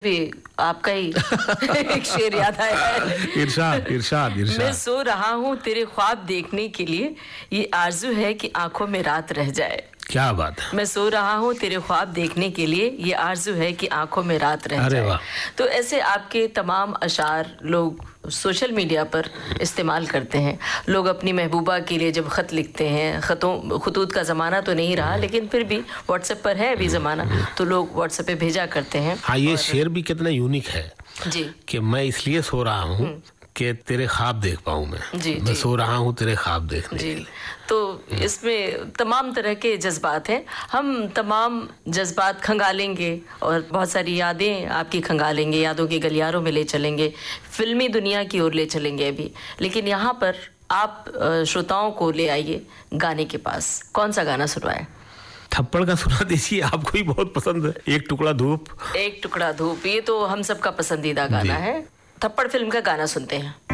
भी आपका ही एक शेर याद आया है। इरशाद। मैं सो रहा हूँ तेरे ख्वाब देखने के लिए, ये आरज़ू है कि आंखों में रात रह जाए। क्या बात है। मैं सो रहा हूँ तेरे ख्वाब देखने के लिए, ये आरज़ू है कि आंखों में रात रह जाए। तो ऐसे आपके तमाम अशार लोग सोशल मीडिया पर इस्तेमाल करते हैं। लोग अपनी महबूबा के लिए जब ख़त लिखते हैं, खतूत का ज़माना तो नहीं रहा, लेकिन फिर भी व्हाट्सएप पर है अभी ज़माना, तो लोग व्हाट्सएप पे भेजा करते हैं। हाँ, ये शेर भी कितना यूनिक है जी, कि मैं इसलिए सो रहा हूँ कि तेरे ख्वाब देख पाऊँ मैं सो रहा हूँ तेरे ख्वाब देखने के लिए। तो इसमें तमाम तरह के जज्बात हैं, हम तमाम जज्बात खंगालेंगे और बहुत सारी यादें आपकी खंगालेंगे, यादों के गलियारों में ले चलेंगे, फिल्मी दुनिया की ओर ले चलेंगे अभी। लेकिन यहाँ पर आप श्रोताओं को ले आइए गाने के पास। कौन सा गाना सुनवाएं? थप्पड़ का सुना दीजिए, आपको ही बहुत पसंद है। एक टुकड़ा धूप। एक टुकड़ा धूप, ये तो हम सबका पसंदीदा गाना है। थप्पड़ फिल्म का गाना सुनते हैं।